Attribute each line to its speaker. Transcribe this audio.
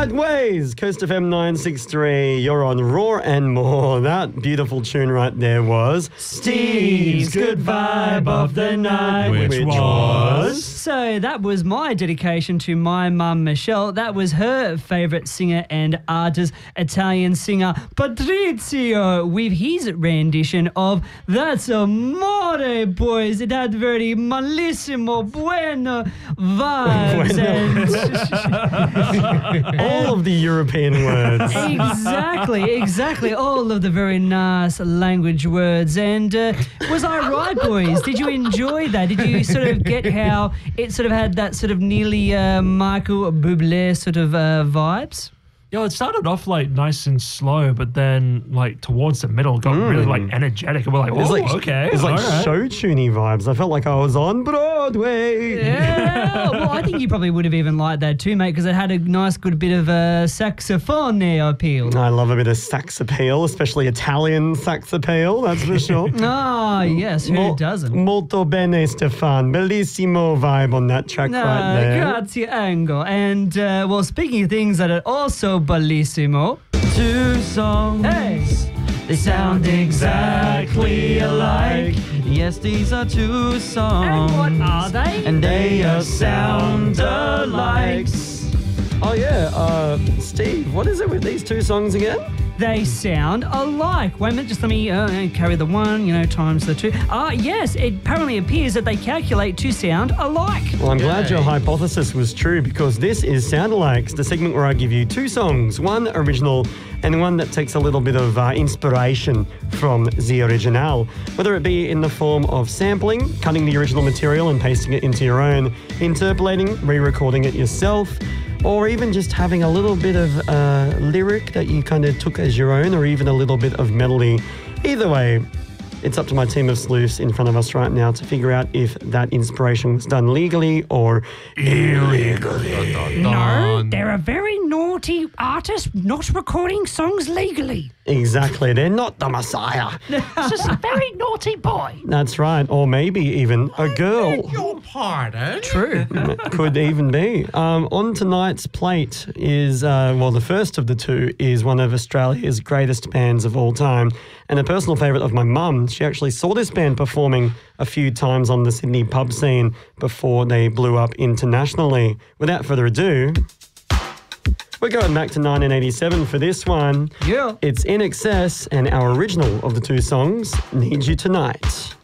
Speaker 1: Right ways, Coast FM 963. You're on Raw and More. That beautiful tune right there was
Speaker 2: Steve's Good Vibe of the Night,
Speaker 1: which was...
Speaker 2: So that was my dedication to my mum, Michelle. That was her favourite singer and artist, Italian singer Patrizio, with his rendition of That's Amore, boys. It had very malissimo, bueno vibes.
Speaker 1: All of the European words.
Speaker 2: Exactly. All of the very nice language words. And was I right, boys? Did you enjoy that? Did you sort of get how it sort of had that sort of nearly Michael Bublé sort of vibes?
Speaker 3: It started off like nice and slow, but then like towards the middle got really like energetic, and we're like, okay.
Speaker 1: It's like show tuney vibes. I felt like I was on Broadway.
Speaker 2: Yeah, well, I think you probably would have even liked that too, mate, because it had a nice good bit of saxophone appeal.
Speaker 1: I love a bit of sax appeal, especially Italian sax appeal, that's for sure.
Speaker 2: Yes, who doesn't?
Speaker 1: Molto bene, Stefan. Bellissimo vibe on that track right there.
Speaker 2: Grazie, Ango. And, well, speaking of things that are also bellissimo, 2 songs. Hey! They sound exactly alike. Yes, these are 2 songs. And what are they? And they are sound alikes.
Speaker 1: Oh, yeah. Steve, what is it with these 2 songs again?
Speaker 2: They sound alike. Wait a minute, just let me carry the 1, times the 2. Yes, it apparently appears that they calculate to sound alike.
Speaker 1: Well, I'm glad your hypothesis was true, because this is Sound Alikes, the segment where I give you 2 songs, one original and one that takes a little bit of inspiration from the original, whether it be in the form of sampling, cutting the original material and pasting it into your own, interpolating, re-recording it yourself, or even just having a little bit of lyric that you kind of took as your own, or even a little bit of melody. Either way, it's up to my team of sleuths in front of us right now to figure out if that inspiration was done legally or illegally.
Speaker 2: No, they're a very naughty artist not recording songs legally.
Speaker 1: Exactly, they're not the Messiah.
Speaker 2: It's just a very naughty boy.
Speaker 1: That's right, or maybe even a girl.
Speaker 4: Beg your pardon?
Speaker 2: True.
Speaker 1: Could even be. On tonight's plate is, the first of the 2 is one of Australia's greatest bands of all time, and a personal favourite of my mum. She actually saw this band performing a few times on the Sydney pub scene before they blew up internationally. Without further ado, we're going back to 1987 for this one.
Speaker 2: Yeah.
Speaker 1: It's In Excess, and our original of the 2 songs, Need You Tonight.